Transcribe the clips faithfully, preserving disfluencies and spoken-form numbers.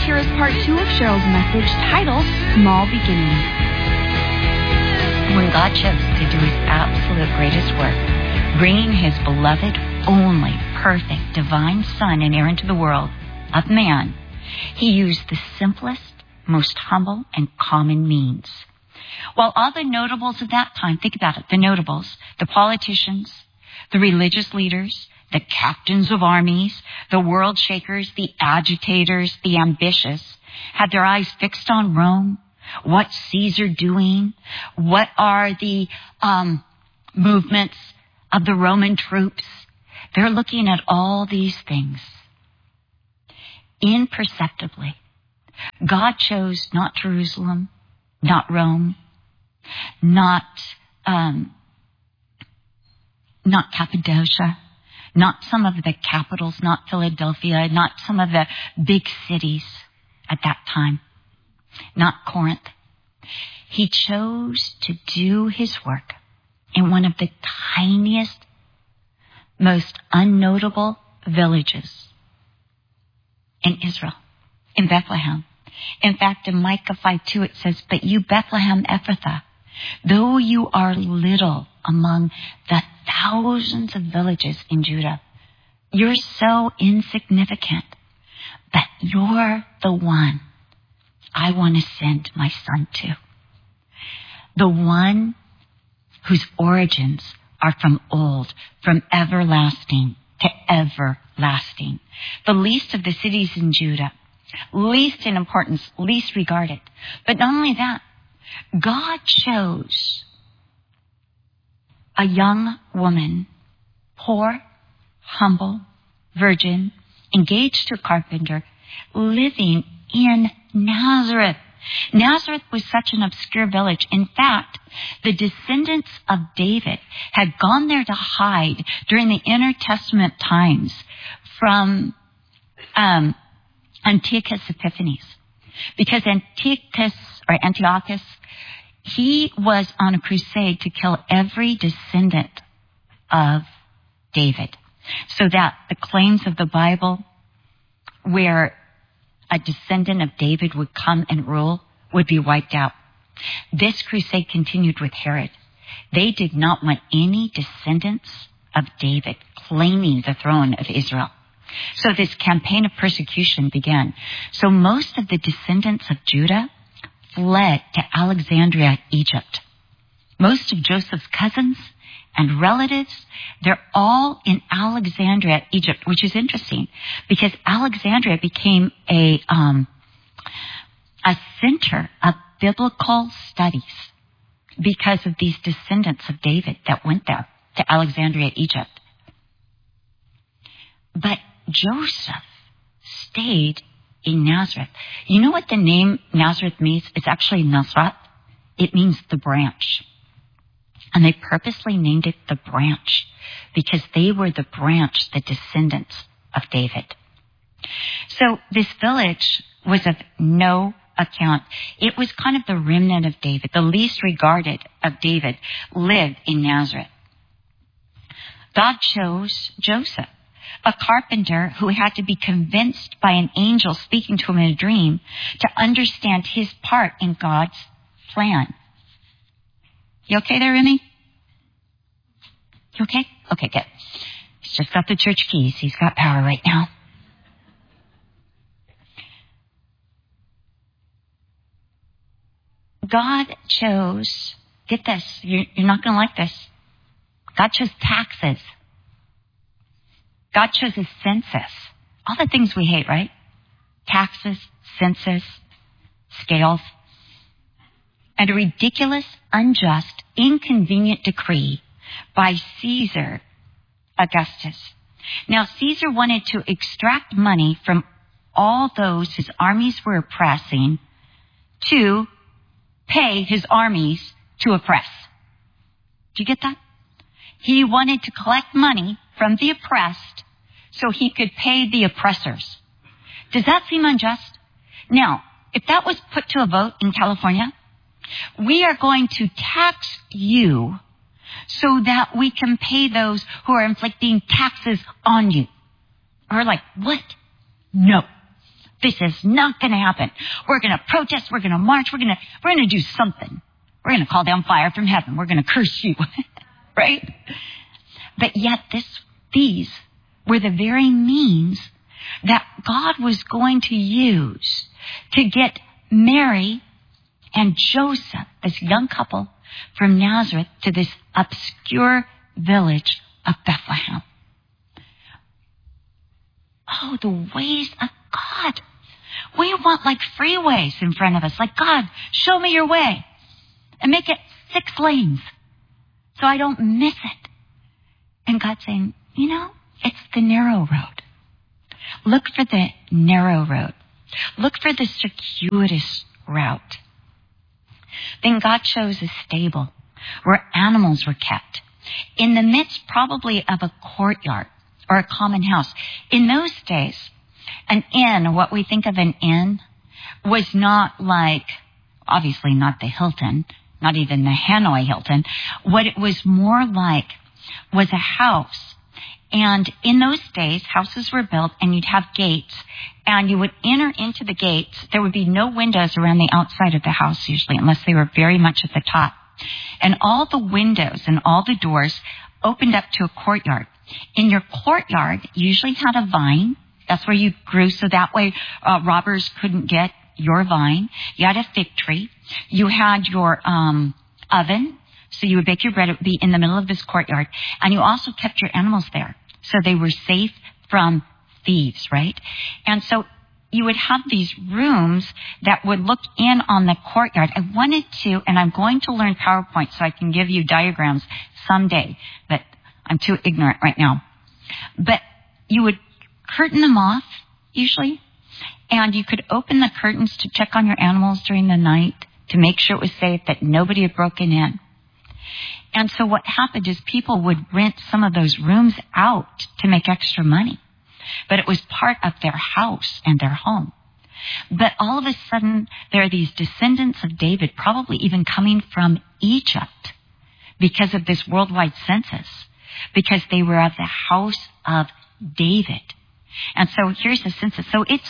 here is part two of Cheryl's message titled Small Beginnings. When God chose to do his absolute greatest work, bringing his beloved, only perfect, divine Son and heir into the world of man, he used the simplest, most humble, and common means. While all the notables of that time, think about it, the notables, the politicians, the religious leaders, the captains of armies, the world shakers, the agitators, the ambitious, had their eyes fixed on Rome. What's Caesar doing? What are the um, movements of the Roman troops? They're looking at all these things. Imperceptibly, God chose not Jerusalem, not Rome, not um, not Cappadocia, not some of the capitals, not Philadelphia, not some of the big cities at that time, not Corinth. He chose to do his work in one of the tiniest, most unnotable villages in Israel, in Bethlehem. In fact, in Micah five two, it says, "But you, Bethlehem Ephrathah, though you are little among the thousands of villages in Judah, you're so insignificant, but you're the one I want to send my Son to. The one whose origins are from old, from everlasting to everlasting. The least of the cities in Judah, least in importance, least regarded. But not only that, God chose a young woman, poor, humble, virgin, engaged to a carpenter, living in Nazareth. Nazareth was such an obscure village. In fact, the descendants of David had gone there to hide during the intertestament times from um, Antiochus Epiphanes. Because Antiochus, or Antiochus, he was on a crusade to kill every descendant of David, so that the claims of the Bible where a descendant of David would come and rule would be wiped out. This crusade continued with Herod. They did not want any descendants of David claiming the throne of Israel. So this campaign of persecution began. So most of the descendants of Judah fled to Alexandria, Egypt. Most of Joseph's cousins and relatives, they're all in Alexandria, Egypt, which is interesting because Alexandria became a um, a center of biblical studies because of these descendants of David that went there to Alexandria, Egypt. But Joseph stayed in Nazareth. You know what the name Nazareth means? It's actually Nazrat. It means the branch. And they purposely named it the branch because they were the branch, the descendants of David. So this village was of no account. It was kind of the remnant of David, the least regarded of David, lived in Nazareth. God chose Joseph, a carpenter who had to be convinced by an angel speaking to him in a dream to understand his part in God's plan. You okay there, Remy? You okay? Okay, good. He's just got the church keys. He's got power right now. God chose, get this, you're, you're not going to like this. God chose taxes. God chose a census. All the things we hate, right? Taxes, census, scales. And a ridiculous, unjust, inconvenient decree by Caesar Augustus. Now, Caesar wanted to extract money from all those his armies were oppressing to pay his armies to oppress. Do you get that? He wanted to collect money from the oppressed so he could pay the oppressors. Does that seem unjust? Now, if that was put to a vote in California, we are going to tax you so that we can pay those who are inflicting taxes on you. We're like, what? No. This is not going to happen. We're going to protest. We're going to march. We're going to, we're going to do something. We're going to call down fire from heaven. We're going to curse you. Right? But yet this, these were the very means that God was going to use to get Mary and Joseph, this young couple from Nazareth, to this obscure village of Bethlehem. Oh, the ways of God. We want like freeways in front of us. Like, God, show me your way. And make it six lanes so I don't miss it. And God's saying, you know, it's the narrow road. Look for the narrow road. Look for the circuitous route. Then God chose a stable where animals were kept in the midst probably of a courtyard or a common house. In those days, an inn, what we think of an inn, was not like, obviously not the Hilton, not even the Hanoi Hilton. What it was more like was a house. And in those days, houses were built and you'd have gates and you would enter into the gates. There would be no windows around the outside of the house usually, unless they were very much at the top. And all the windows and all the doors opened up to a courtyard. In your courtyard, you usually had a vine. That's where you grew, so that way uh, robbers couldn't get your vine. You had a fig tree. You had your um, oven, so you would bake your bread. It would be in the middle of this courtyard. And you also kept your animals there, so they were safe from thieves, right? And so you would have these rooms that would look in on the courtyard. I wanted to, and I'm going to learn PowerPoint so I can give you diagrams someday, but I'm too ignorant right now. But you would curtain them off, usually, and you could open the curtains to check on your animals during the night to make sure it was safe, that nobody had broken in. And so what happened is people would rent some of those rooms out to make extra money. But it was part of their house and their home. But all of a sudden, there are these descendants of David, probably even coming from Egypt because of this worldwide census, because they were of the house of David. And so here's the census. So it's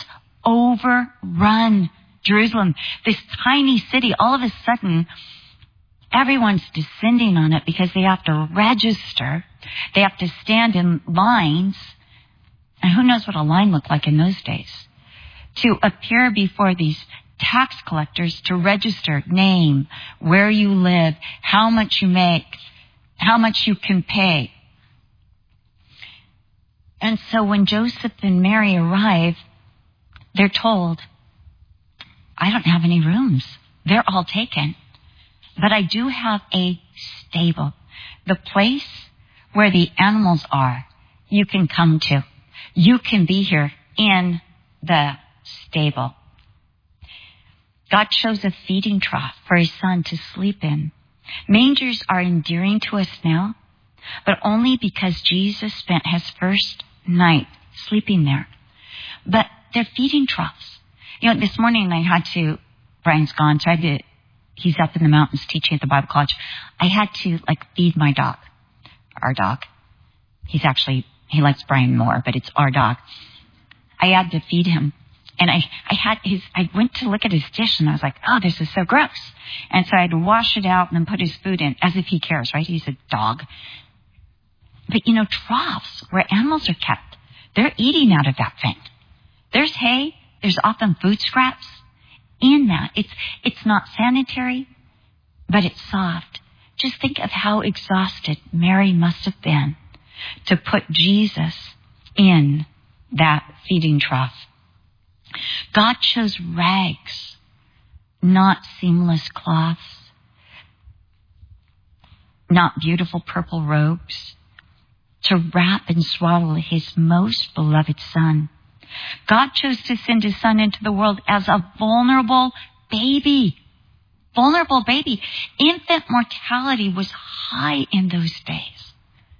overrun Jerusalem, this tiny city. All of a sudden, everyone's descending on it because they have to register. They have to stand in lines. And who knows what a line looked like in those days? To appear before these tax collectors to register name, where you live, how much you make, how much you can pay. And so when Joseph and Mary arrive, they're told, I don't have any rooms. They're all taken. But I do have a stable. The place where the animals are, you can come to. You can be here in the stable. God chose a feeding trough for his son to sleep in. Mangers are endearing to us now, but only because Jesus spent his first night sleeping there. But they're feeding troughs. You know, this morning I had to, Brian's gone, so I had to, he's up in the mountains teaching at the Bible college. I had to, like, feed my dog, our dog. He's actually, he likes Brian more, but it's our dog. I had to feed him. And I, I had his, I went to look at his dish and I was like, oh, this is so gross. And so I had to wash it out and then put his food in, as if he cares, right? He's a dog. But, you know, troughs where animals are kept, they're eating out of that thing. There's hay. There's often food scraps in that. It's, it's not sanitary, but it's soft. Just think of how exhausted Mary must have been to put Jesus in that feeding trough. God chose rags, not seamless cloths, not beautiful purple robes, to wrap and swaddle his most beloved son. God chose to send his son into the world as a vulnerable baby. Vulnerable baby. Infant mortality was high in those days.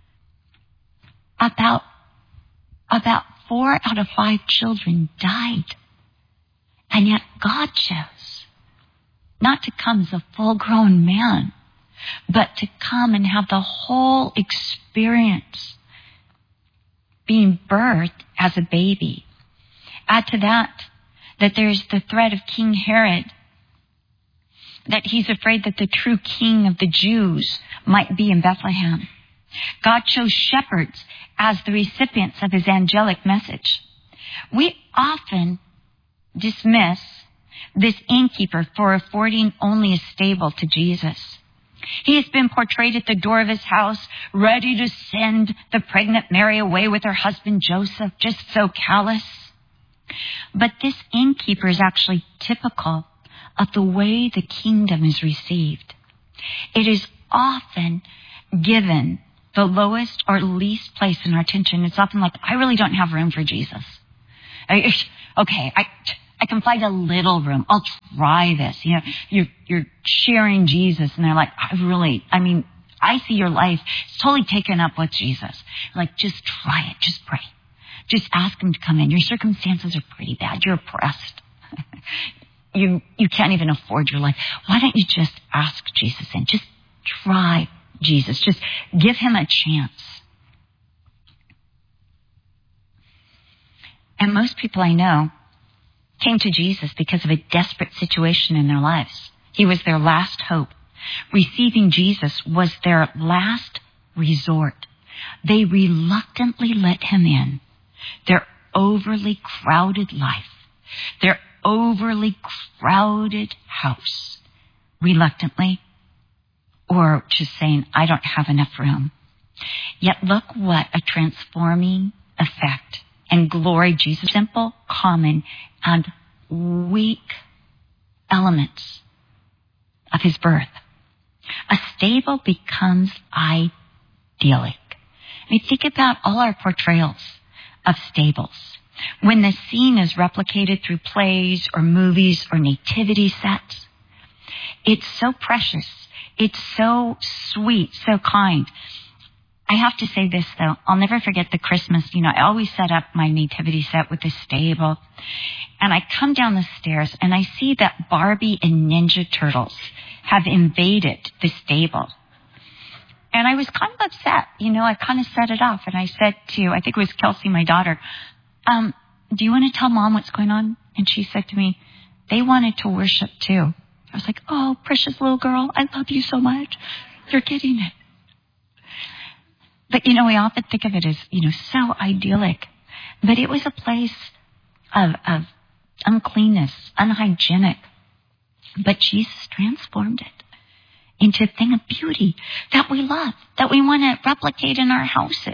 About, about four out of five children died. And yet God chose not to come as a full-grown man, but to come and have the whole experience, being birthed as a baby. Add to that that there's the threat of King Herod, that he's afraid that the true king of the Jews might be in Bethlehem. God chose shepherds as the recipients of his angelic message. We often dismiss this innkeeper for affording only a stable to Jesus. He has been portrayed at the door of his house, ready to send the pregnant Mary away with her husband Joseph, just so callous. But this innkeeper is actually typical of the way the kingdom is received. It is often given the lowest or least place in our attention. It's often like, I really don't have room for Jesus. I, okay, I... I can find a little room. I'll try this. You know, you're, you're sharing Jesus and they're like, I really, I mean, I see your life. It's totally taken up with Jesus. Like, just try it. Just pray. Just ask him to come in. Your circumstances are pretty bad. You're oppressed. you, you can't even afford your life. Why don't you just ask Jesus in? Just try Jesus. Just give him a chance. And most people I know came to Jesus because of a desperate situation in their lives. He was their last hope. Receiving Jesus was their last resort. They reluctantly let him in. Their overly crowded life, their overly crowded house, reluctantly, or just saying, I don't have enough room. Yet look what a transforming effect and glory Jesus, simple, common, and weak elements of his birth. A stable becomes idyllic. I mean, think about all our portrayals of stables. When the scene is replicated through plays or movies or nativity sets, it's so precious. It's so sweet, so kind. I have to say this, though. I'll never forget the Christmas. You know, I always set up my nativity set with a stable. And I come down the stairs and I see that Barbie and Ninja Turtles have invaded the stable. And I was kind of upset. You know, I kind of set it off. And I said to, I think it was Kelsey, my daughter, um, do you want to tell Mom what's going on? And she said to me, they wanted to worship too. I was like, oh, precious little girl, I love you so much. You're getting it. But, you know, we often think of it as, you know, so idyllic. But it was a place of, of uncleanness, unhygienic. But Jesus transformed it into a thing of beauty that we love, that we want to replicate in our houses.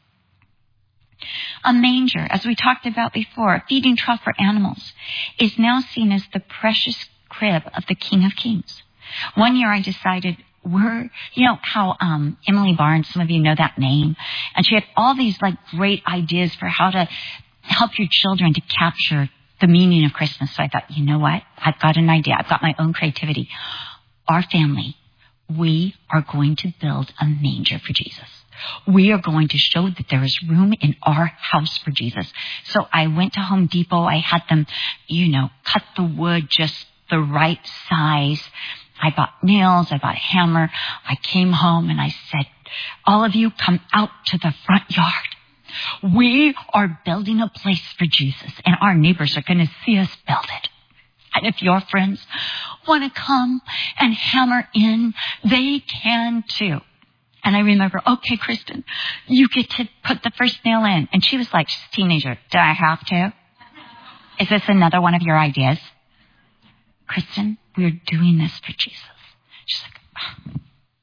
A manger, as we talked about before, a feeding trough for animals, is now seen as the precious crib of the King of Kings. One year I decided, We're, you know, how um Emily Barnes, some of you know that name, and she had all these like great ideas for how to help your children to capture the meaning of Christmas. So I thought, you know what? I've got an idea. I've got my own creativity. Our family, we are going to build a manger for Jesus. We are going to show that there is room in our house for Jesus. So I went to Home Depot. I had them, you know, cut the wood just the right size. I bought nails. I bought a hammer. I came home and I said, all of you come out to the front yard. We are building a place for Jesus and our neighbors are going to see us build it. And if your friends want to come and hammer in, they can too. And I remember, okay, Kristen, you get to put the first nail in. And she was like, she's a teenager. Do I have to? Is this another one of your ideas? Kristen, we're doing this for Jesus. She's like, oh.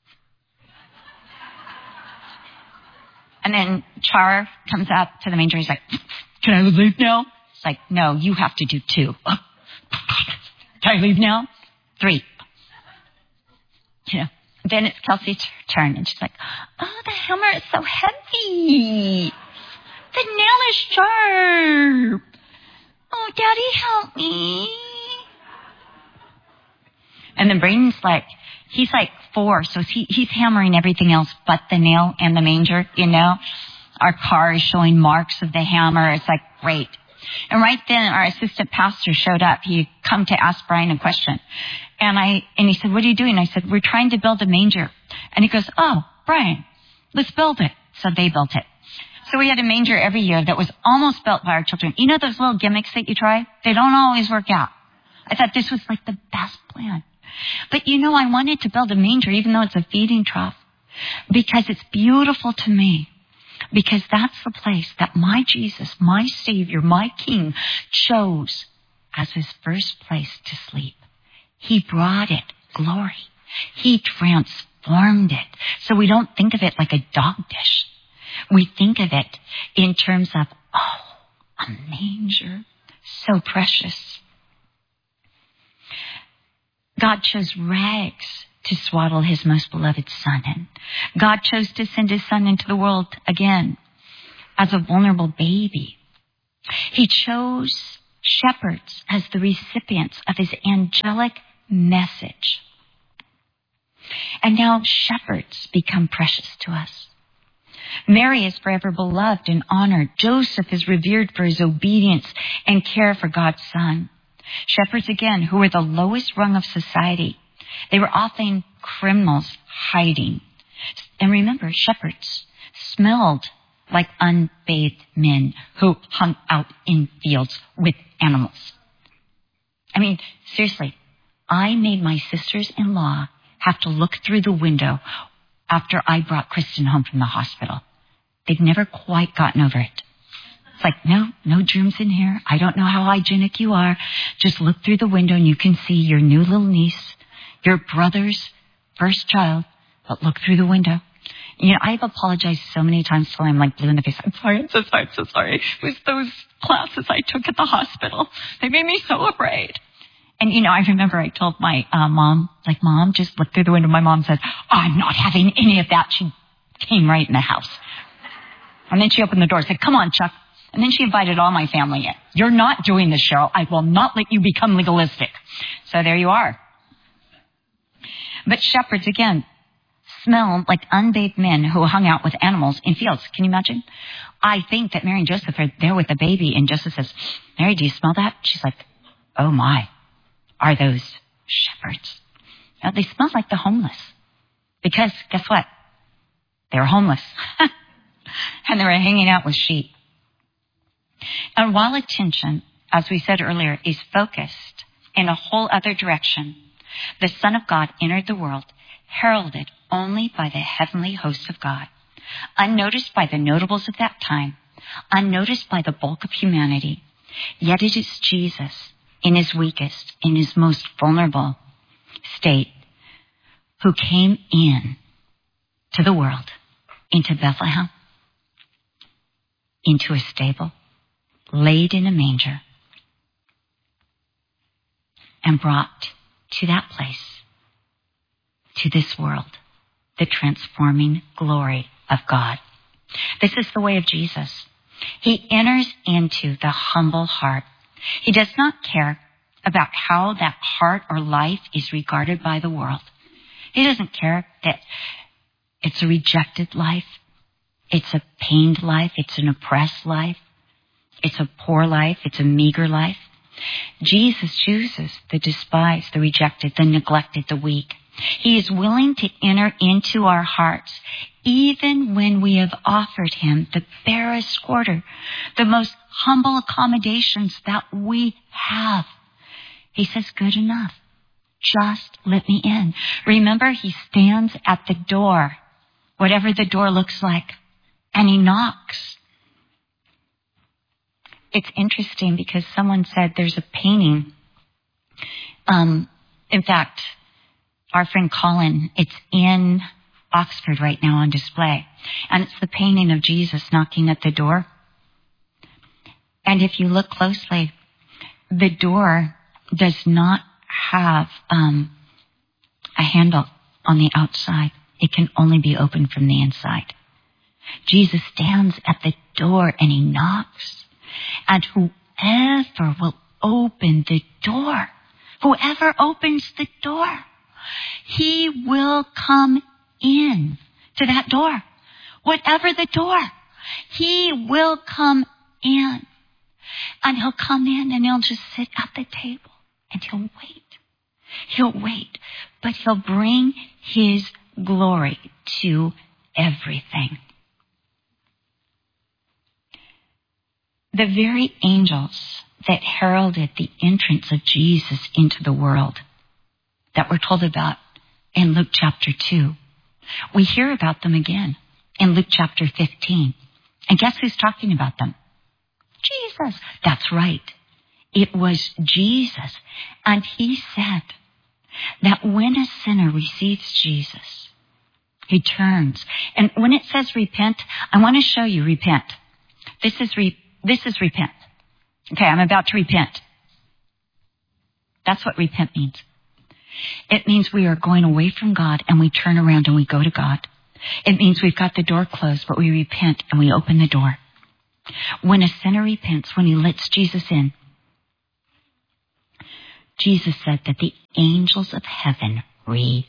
And then Char comes up to the manger. He's like, can I leave now? It's like, no, you have to do two. Can I leave now? Three. You know. Then it's Kelsey's turn, and she's like, oh, the hammer is so heavy. The nail is sharp. Oh, Daddy, help me. And then Braden's like, he's like four, so he, he's hammering everything else but the nail and the manger, you know. Our car is showing marks of the hammer. It's like, great. And right then, our assistant pastor showed up. He had come to ask Brian a question. And I, and he said, what are you doing? I said, we're trying to build a manger. And he goes, oh, Brian, let's build it. So they built it. So we had a manger every year that was almost built by our children. You know those little gimmicks that you try? They don't always work out. I thought this was like the best plan. But you know, I wanted to build a manger even though it's a feeding trough because it's beautiful to me. Because that's the place that my Jesus, my Savior, my King chose as his first place to sleep. He brought it glory. He transformed it. So we don't think of it like a dog dish. We think of it in terms of, oh, a manger, so precious. God chose rags to swaddle his most beloved son in. God chose to send his son into the world again as a vulnerable baby. He chose shepherds as the recipients of his angelic message. And now shepherds become precious to us. Mary is forever beloved and honored. Joseph is revered for his obedience and care for God's son. Shepherds, again, who were the lowest rung of society. They were often criminals hiding. And remember, shepherds smelled like unbathed men who hung out in fields with animals. I mean, seriously, I made my sisters-in-law have to look through the window after I brought Kristen home from the hospital. They'd never quite gotten over it. It's like, no, no germs in here. I don't know how hygienic you are. Just look through the window and you can see your new little niece, your brother's first child, but look through the window. You know, I've apologized so many times till I'm like blue in the face. I'm sorry, I'm so sorry, I'm so sorry. It was those classes I took at the hospital. They made me so afraid. And, you know, I remember I told my uh, mom, like, Mom, just look through the window. My mom said, I'm not having any of that. She came right in the house. And then she opened the door and said, come on, Chuck. And then she invited all my family in. You're not doing this, Cheryl. I will not let you become legalistic. So there you are. But shepherds, again, smelled like unbathed men who hung out with animals in fields. Can you imagine? I think that Mary and Joseph are there with the baby, and Joseph says, Mary, do you smell that? She's like, oh my, are those shepherds? Now, they smell like the homeless. Because, guess what? They were homeless. And they were hanging out with sheep. And while attention, as we said earlier, is focused in a whole other direction, the Son of God entered the world, heralded only by the heavenly hosts of God, unnoticed by the notables of that time, unnoticed by the bulk of humanity. Yet it is Jesus, in his weakest, in his most vulnerable state, who came in to the world, into Bethlehem, into a stable, laid in a manger, and brought to that place, to this world, the transforming glory of God. This is the way of Jesus. He enters into the humble heart. He does not care about how that heart or life is regarded by the world. He doesn't care that it's a rejected life, it's a pained life, it's an oppressed life, it's a poor life, it's a meager life. Jesus chooses the despised, the rejected, the neglected, the weak. He is willing to enter into our hearts even when we have offered him the barest quarter, the most humble accommodations that we have. He says, good enough. Just let me in. Remember, he stands at the door, whatever the door looks like, and he knocks. It's interesting because someone said there's a painting. Um, in fact, our friend Colin, it's in Oxford right now on display. And it's the painting of Jesus knocking at the door. And if you look closely, the door does not have um, a handle on the outside. It can only be opened from the inside. Jesus stands at the door and he knocks. And whoever will open the door, whoever opens the door, he will come in to that door. Whatever the door, he will come in. And he'll come in and he'll just sit at the table and he'll wait. He'll wait, but he'll bring his glory to everything. The very angels that heralded the entrance of Jesus into the world that we're told about in Luke chapter two, we hear about them again in Luke chapter fifteen. And guess who's talking about them? Jesus. That's right. It was Jesus. And he said that when a sinner receives Jesus, he turns. And when it says repent, I want to show you repent. This is re- this is repent. Okay, I'm about to repent. That's what repent means. It means we are going away from God and we turn around and we go to God. It means we've got the door closed, but we repent and we open the door. When a sinner repents, when he lets Jesus in, Jesus said that the angels of heaven rejoice.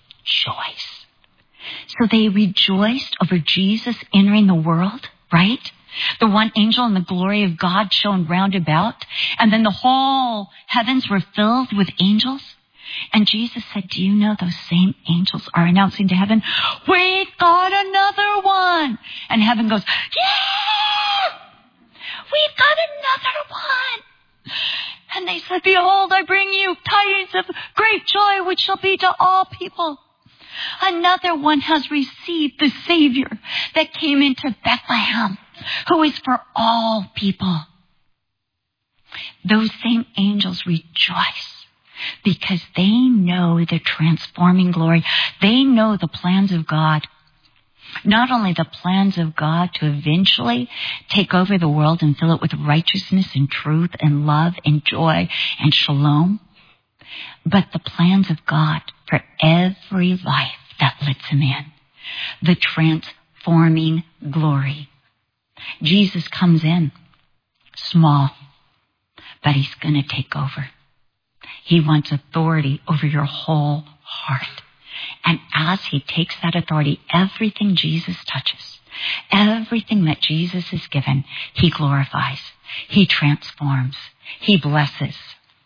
So they rejoiced over Jesus entering the world, right? The one angel and the glory of God shone round about, and then the whole heavens were filled with angels. And Jesus said, do you know those same angels are announcing to heaven, we've got another one. And heaven goes, yeah, we've got another one. And they said, behold, I bring you tidings of great joy, which shall be to all people. Another one has received the Savior that came into Bethlehem, who is for all people. Those same angels rejoice because they know the transforming glory. They know the plans of God. Not only the plans of God to eventually take over the world and fill it with righteousness and truth and love and joy and shalom, but the plans of God for every life that lets him in. The transforming glory. Jesus comes in small, but he's going to take over. He wants authority over your whole heart. And as he takes that authority, everything Jesus touches, everything that Jesus is given, he glorifies, he transforms, he blesses.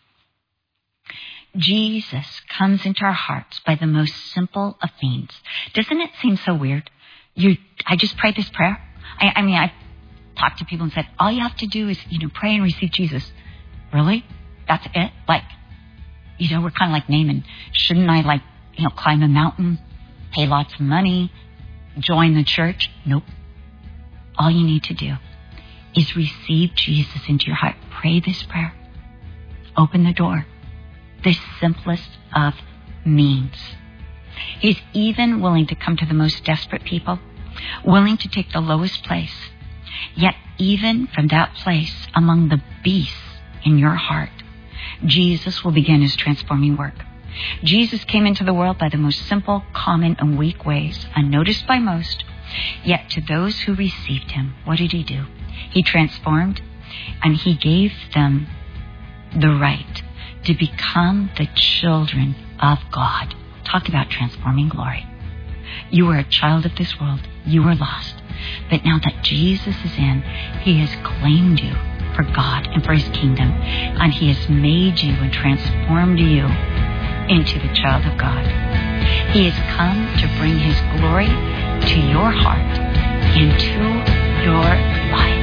Jesus comes into our hearts by the most simple of means. Doesn't it seem so weird? You, I just prayed this prayer. I, I mean, I talked to people and said, all you have to do is, you know, pray and receive Jesus. Really? That's it? Like, you know, we're kind of like Naaman. Shouldn't I, like, you know, climb a mountain, pay lots of money, join the church? Nope. All you need to do is receive Jesus into your heart. Pray this prayer. Open the door. The simplest of means. He's even willing to come to the most desperate people, willing to take the lowest place. Yet even from that place, among the beasts in your heart, Jesus will begin his transforming work. Jesus came into the world by the most simple, common, and weak ways, unnoticed by most. Yet to those who received him, what did he do? He transformed, and he gave them the right to become the children of God. Talk about transforming glory. You were a child of this world. You were lost. But now that Jesus is in, he has claimed you for God and for his kingdom. And he has made you and transformed you into the child of God. He has come to bring his glory to your heart, into your life.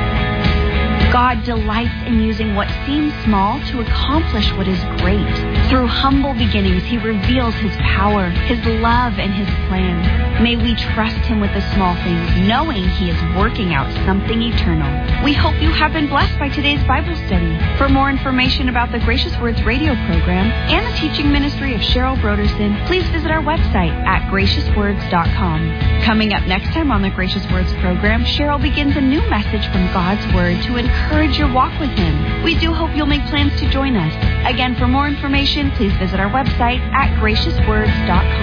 God delights in using what seems small to accomplish what is great. Through humble beginnings, he reveals his power, his love, and his plan. May we trust him with the small things, knowing he is working out something eternal. We hope you have been blessed by today's Bible study. For more information about the Gracious Words radio program and the teaching ministry of Cheryl Broderson, please visit our website at gracious words dot com. Coming up next time on the Gracious Words program, Cheryl begins a new message from God's Word to encourage your walk with him. We do hope you'll make plans to join us. Again, for more information, please visit our website at gracious words dot com.